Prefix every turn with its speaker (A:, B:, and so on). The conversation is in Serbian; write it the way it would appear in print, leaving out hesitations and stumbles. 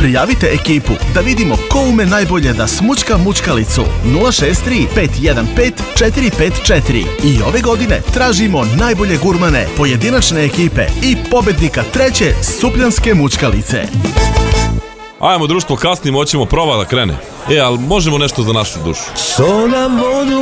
A: Prijavite ekipu da vidimo ko ume najbolje da smučka mučkalicu 063 515 454. I ove godine tražimo najbolje gurmane, pojedinačne ekipe i pobednika 3. supljanske mučkalice.
B: Ajmo društvo, kasnimo, hoćemo prova da krene. Ali možemo nešto za našu dušu.
C: So na vodu